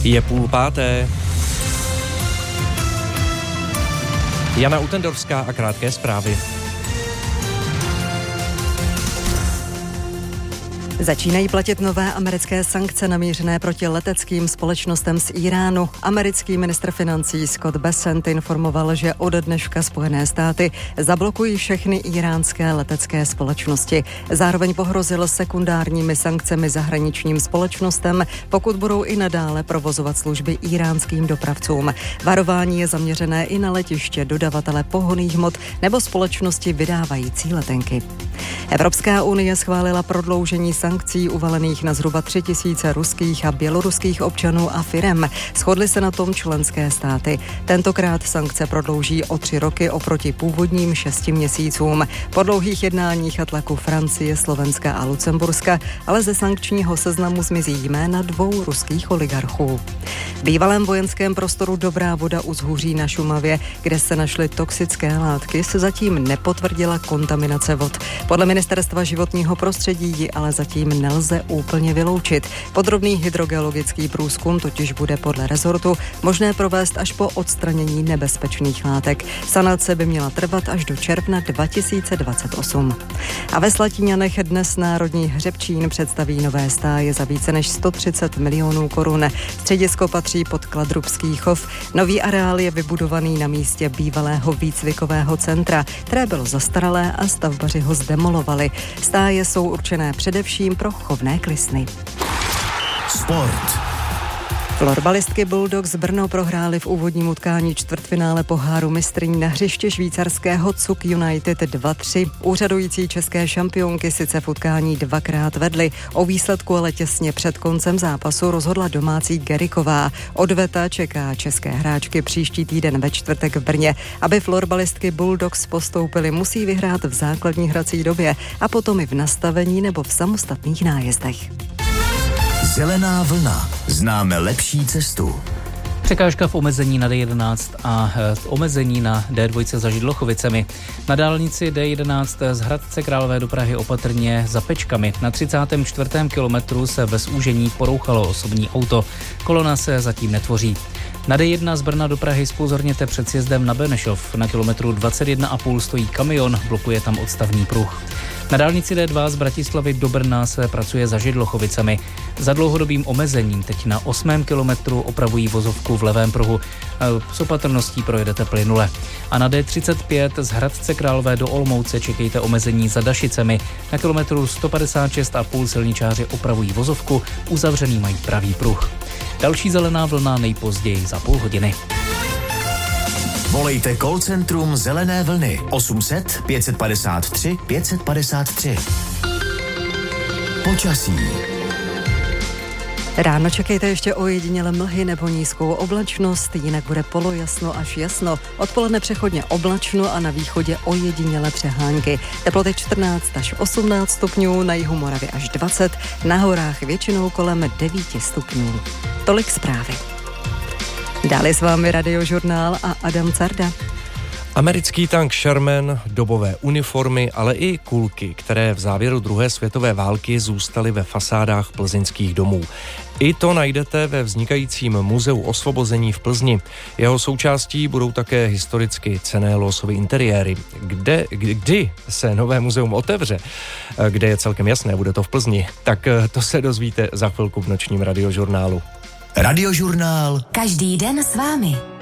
Je 4:30. Jana Utendorská a krátké zprávy. Začínají platit nové americké sankce namířené proti leteckým společnostem z Iránu. Americký ministr financí Scott Bessent informoval, že ode dneška Spojené státy zablokují všechny iránské letecké společnosti. Zároveň pohrozil sekundárními sankcemi zahraničním společnostem, pokud budou i nadále provozovat služby iránským dopravcům. Varování je zaměřené i na letiště, dodavatele pohonných hmot nebo společnosti vydávající letenky. Evropská unie schválila prodloužení sankcí uvalených na zhruba 3 000 ruských a běloruských občanů a firem. Shodly se na tom členské státy. Tentokrát sankce prodlouží o 3 roky oproti původním 6 měsícům. Po dlouhých jednáních a tlaku Francie, Slovenska a Lucemburska ale ze sankčního seznamu zmizí jména 2 ruských oligarchů. V bývalém vojenském prostoru Dobrá Voda u Zhuří na Šumavě, kde se našly toxické látky, se zatím nepotvrdila kontaminace vod. Podle Ministerstva životního prostředí ji ale zatím nelze úplně vyloučit. Podrobný hydrogeologický průzkum totiž bude podle rezortu možné provést až po odstranění nebezpečných látek. Sanace by měla trvat až do června 2028. A ve Slatíňanech dnes Národní hřebčín představí nové stáje za více než 130 milionů korun. Středisko patří pod Kladrubský chov. Nový areál je vybudovaný na místě bývalého výcvikového centra, které bylo zastaralé a stavbaři ho zdemolovali. Stáje jsou určené především pro chovné klisny. Sport. Florbalistky Bulldogs Brno prohrály v úvodním utkání čtvrtfinále poháru mistryň na hřiště švýcarského CUK United 2-3. Úřadující české šampionky sice v utkání 2krát vedly, o výsledku ale těsně před koncem zápasu rozhodla domácí Geriková. Odveta čeká české hráčky příští týden ve čtvrtek v Brně. Aby florbalistky Bulldogs postoupily, musí vyhrát v základní hrací době a potom i v nastavení nebo v samostatných nájezdech. Zelená vlna. Známe lepší cestu. Překážka v omezení na D11 a omezení na D2 za Židlochovicemi. Na dálnici D11 z Hradce Králové do Prahy opatrně za Pečkami. Na 34. kilometru se ve zúžení porouchalo osobní auto. Kolona se zatím netvoří. Na D1 z Brna do Prahy zpozorněte před sjezdem na Benešov. Na kilometru 21,5 stojí kamion, blokuje tam odstavný pruh. Na dálnici D2 z Bratislavy do Brna se pracuje za Židlochovicemi. Za dlouhodobým omezením teď na 8. kilometru opravují vozovku v levém pruhu. S opatrností projedete plynule. A na D35 z Hradce Králové do Olomouce čekejte omezení za Dašicemi. Na kilometru 156,5 silničáři opravují vozovku, uzavřený mají pravý pruh. Další zelená vlna nejpozději za půl hodiny. Volejte call centrum Zelené vlny 800 553 553. Počasí. Ráno čekejte ještě ojediněle mlhy nebo nízkou oblačnost, jinak bude polojasno až jasno. Odpoledne přechodně oblačno a na východě ojediněle přehánky. Teploty 14 až 18 stupňů, na jihu Moravy až 20, na horách většinou kolem 9 stupňů. Tolik zprávy. Dále s vámi Radiožurnál a Adam Carda. Americký tank Sherman, dobové uniformy, ale i kulky, které v závěru druhé světové války zůstaly ve fasádách plzeňských domů. I to najdete ve vznikajícím muzeu osvobození v Plzni. Jeho součástí budou také historicky cenné losové interiéry. Kdy se nové muzeum otevře, kde je celkem jasné, bude to v Plzni, tak to se dozvíte za chvilku v nočním Radiožurnálu. Radiožurnál. Každý den s vámi.